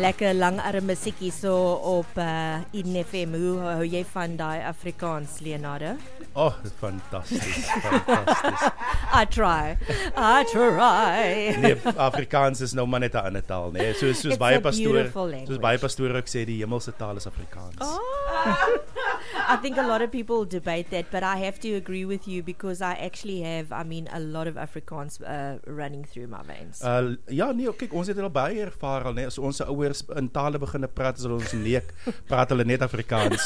Lekker langarm musiekie so op Eden FM. Hoe hou jy van die Afrikaans, Leonardo? Oh, fantastisch, fantastisch. I try. Nee, Afrikaans is nou maar net 'n ander taal, nee. Soos baie pastoor ook sê, die hemelse taal is Afrikaans. Oh. I think a lot of people debate that, but I have to agree with you because I actually have, a lot of Afrikaans running through my veins. Ja, nee, kyk, ons het al baie ervaar al, nee. As ons ouers in tale begin praat, as hulle ons leek, praat hulle net Afrikaans.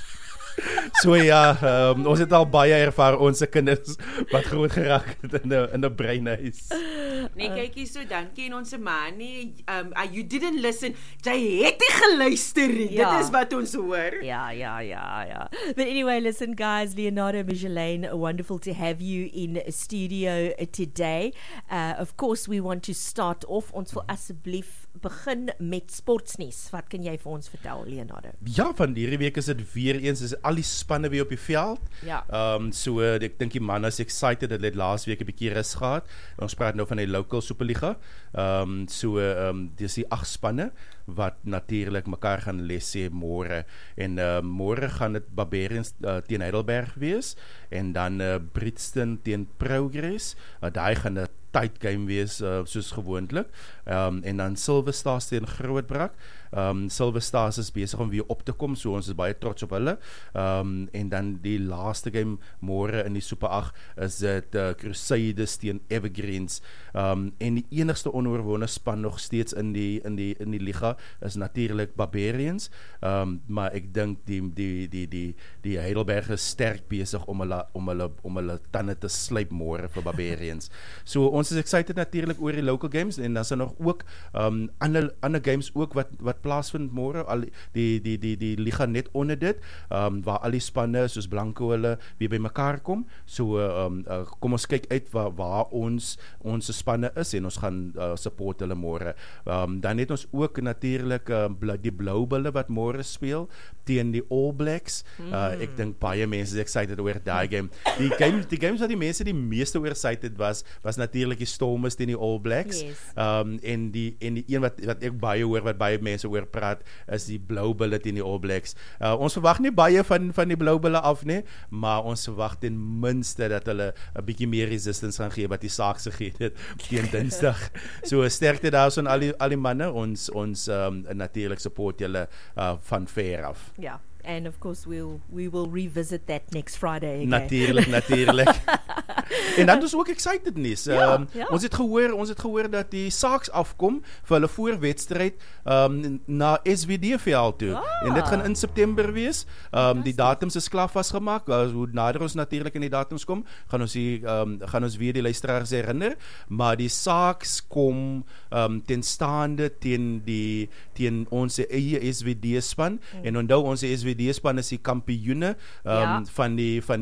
So ja, ons het al baie ervaar ons kinders wat groot geraak het in 'n breinhuis. Nee, kyk hier so, dan ken ons se man nie. You didn't listen. Jy het nie geluister nie. Ja. Dit is wat ons hoor. Yeah. But anyway, listen guys, Leonardo Michelin, wonderful to have you in studio today. Of course, we want to start off. Ons wil asseblief begin met sportsnuus. Wat kan jy vir ons vertel, Leonardo? Ja, van hierdie week is dit weer eens, is al die spanne weer op die veld. Ja. So ek dink die manne is excited, dat het laas week 'n bietjie rus gehad. Ons praat nou van die local Superliga. Dis die 8 spanne wat natuurlik mekaar gaan les sê môre. En môre gaan dit Barbarians teen Heidelberg wees en dan Brixton teen Progress. Daai gaan 'n tight game wees soos gewoonlik. En dan Silver Stars teen Grootbrak. Silver Stars is besig om weer op te kom, so ons is baie trots op hulle. En dan die laaste game môre in die Super 8 is dit Crusaders teen Evergreens. En die enigste onoorwonde span nog steeds in die liga is natuurlik Barbarians. Maar ek dink die Heidelberg is sterk besig om hulle tande te slyp môre vir Barbarians. So ons is excited natuurlik oor die local games en dan is nog ook ander games ook wat plaasvind môre, die liga net onder dit, waar al die spanne soos Blanco hulle weer by mekaar kom. So kom ons kyk uit waar ons spanne is en ons gaan support hulle môre. Dan het ons ook natuurlik die Blou Bulle wat môre speel teen die All Blacks. Ek dink baie mense is excited oor daai game. Die games wat die mense die meeste oor excited was natuurlik die Stormers teen die All Blacks. Yes. En die een wat ek baie hoor, wat baie mense oor praat, is die Blou Bulle teen die All Blacks. Ons verwag nie baie van die Blou Bulle af nie, maar ons verwag ten minste dat hulle 'n bietjie meer resistance gaan gee wat die Sharks gegee het teen Dinsdag. So sterkte daar so aan al die manne, ons natuurlik support julle van ver af. Yeah. And of course we will revisit that next Friday again. Natuurlijk. En dan is ook excited nis. Ja. Ons het gehoor dat die Sharks afkom vir hulle voorwedstryd na SVD veld toe. En dit gaan in September wees. Die datums is klaar vasgemaak. Hoe nader ons natuurlik in die datums kom, gaan ons weer die luisteraars herinner, maar die Sharks kom ten staande teen ons eie SVD span. En onthou ons SVD span is die kampioene van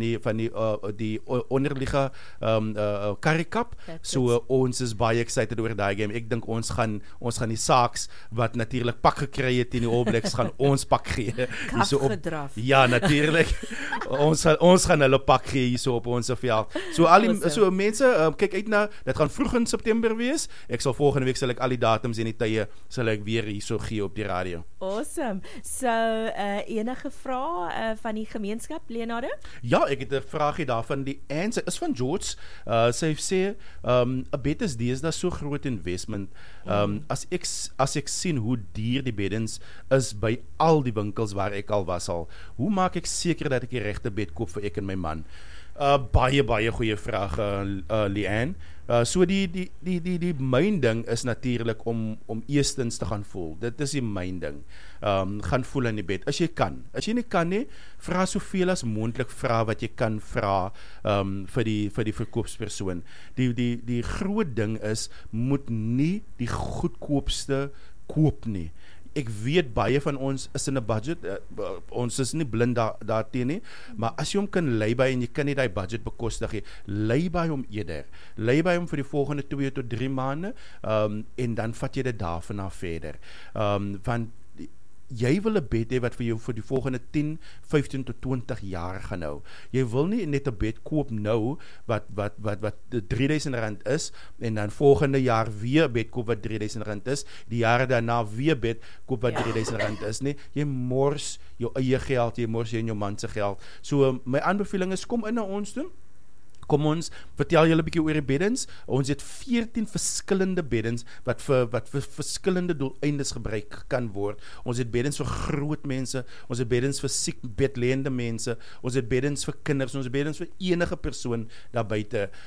die onderliga Currie Cup. So ons is baie excited oor daai game. Ek dink ons gaan die Sharks wat natuurlik pak gekry het teen die All Blacks gaan ons pak gee. Gedraf. Ja, natuurlik. ons gaan hulle pak gee hierso op ons veld. So mense, kyk uit na, dit gaan vroeg in September wees. Volgende week sal ek al die datums en die tye sal ek weer hierso gee op die radio. Awesome. So enige vrae van die gemeenskap, Leonardo? Ja, ek het 'n vraagie daarvan. Die Anne is van George. Sy sê 'n bed is deesdae so groot investment. As ek sien hoe duur die beddens is by al die winkels waar ek al was al, hoe maak ek seker dat ek die regte bed koop vir ek en my man? Baie goeie vraag, Leanne. So die main ding is natuurlik om eerstens te gaan voel. Dit is die main ding. Gaan voel in die bed. As jy kan. As jy nie kan nie, vra soveel as moontlik vra wat jy kan vra vir die verkoopspersoon. Die groot ding is, moet nie die goedkoopste koop nie. Ek weet baie van ons is in 'n budget, ons is nie blind daarteen nie, maar as jy hom kan lei by en jy kan nie die budget bekostig nie, lei by hom eerder. Lei by hom vir die volgende 2 tot 3 maande en dan vat jy dit daarvan af verder. Want jy wil 'n bed hê wat vir jou vir die volgende 10, 15 tot 20 jaar gaan hou. Jy wil nie net 'n bed koop nou wat R3000 is en dan volgende jaar weer 'n bed koop wat R3000 is, die jare daarna weer bed koop wat R3000 is nie. Jy mors jou eie geld, jy mors jy en jou man se geld. So my aanbeveling is kom in na ons toe. Kom ons vertel julle 'n bietjie oor die beddens. Ons het 14 verskillende beddens wat vir verskillende doeleindes gebruik kan word. Ons het beddens vir groot mense, ons het beddens vir siek bedlêende mense, ons het beddens vir kinders, ons het beddens vir enige persoon daar buite.